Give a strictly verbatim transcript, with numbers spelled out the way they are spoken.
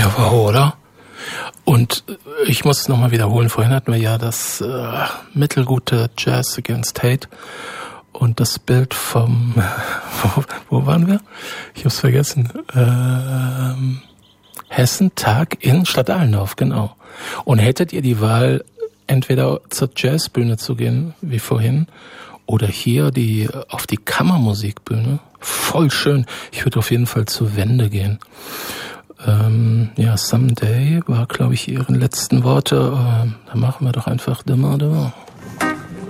Ja, wow, oder? Und ich muss es nochmal wiederholen, vorhin hatten wir ja das äh, mittelgute Jazz Against Hate und das Bild vom, wo, wo waren wir? Ich hab's vergessen. Ähm, Hessentag in Stadt Allendorf, genau. Und hättet ihr die Wahl, entweder zur Jazzbühne zu gehen, wie vorhin, oder hier die auf die Kammermusikbühne, voll schön. Ich würde auf jeden Fall zur Wende gehen. Ähm, ja, Someday war, glaube ich, ihre letzten Worte. Ähm, dann machen wir doch einfach Demain demain.